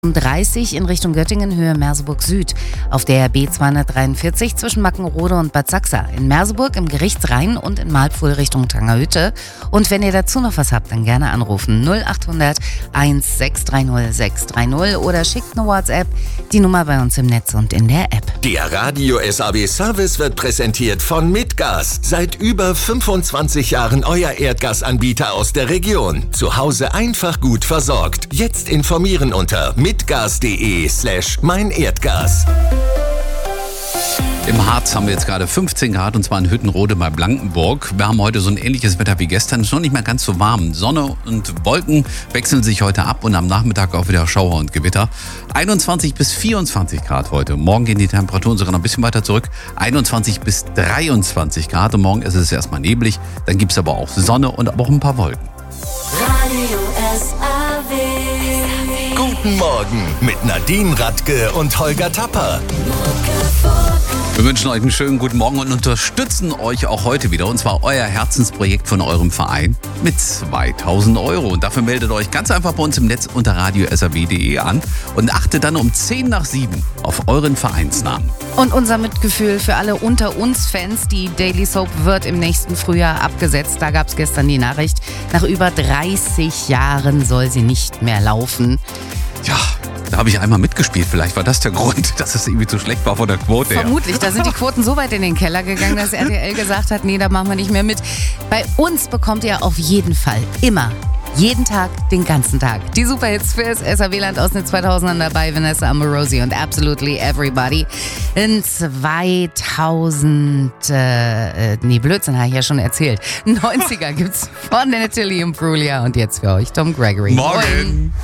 30 in Richtung Göttingen, Höhe Merseburg Süd. Auf der B243 zwischen Mackenrode und Bad Sachsa. In Merseburg im Gerichtsrhein und in Marpfuhl Richtung Tangerhütte. Und wenn ihr dazu noch was habt, dann gerne anrufen. 0800 1630 630 oder schickt eine WhatsApp. Die Nummer bei uns im Netz und in der App. Der Radio SAW Service wird präsentiert von Midgas. Seit über 25 Jahren euer Erdgasanbieter aus der Region. Zu Hause einfach gut versorgt. Jetzt informieren unter midgas.de/meinerdgas. Im Harz haben wir jetzt gerade 15 Grad und zwar in Hüttenrode bei Blankenburg. Wir haben heute so ein ähnliches Wetter wie gestern. Es ist noch nicht mehr ganz so warm. Sonne und Wolken wechseln sich heute ab und am Nachmittag auch wieder Schauer und Gewitter. 21 bis 24 Grad heute. Morgen gehen die Temperaturen sogar noch ein bisschen weiter zurück. 21 bis 23 Grad und morgen ist es erstmal neblig. Dann gibt es aber auch Sonne und aber auch ein paar Wolken. Radio SAW. Guten Morgen mit Nadine Radke und Holger Tapper. Wir wünschen euch einen schönen guten Morgen und unterstützen euch auch heute wieder. Und zwar euer Herzensprojekt von eurem Verein mit 2.000 €. Und dafür meldet euch ganz einfach bei uns im Netz unter radiosaw.de an und achtet dann um 7:10 auf euren Vereinsnamen. Und unser Mitgefühl für alle unter uns Fans. Die Daily Soap wird im nächsten Frühjahr abgesetzt. Da gab es gestern die Nachricht, nach über 30 Jahren soll sie nicht mehr laufen. Ja, da habe ich einmal mitgespielt. Vielleicht war das der Grund, dass es irgendwie zu schlecht war von der Quote her. Vermutlich, da sind die Quoten so weit in den Keller gegangen, dass RTL gesagt hat, nee, da machen wir nicht mehr mit. Bei uns bekommt ihr auf jeden Fall immer, jeden Tag, den ganzen Tag die Superhits fürs SAW-Land aus den 2000ern dabei. Vanessa Amorosi und Absolutely Everybody. In Blödsinn, habe ich ja schon erzählt. 90er gibt's von Natalie Imbruglia und jetzt für euch Tom Gregory. Morgen.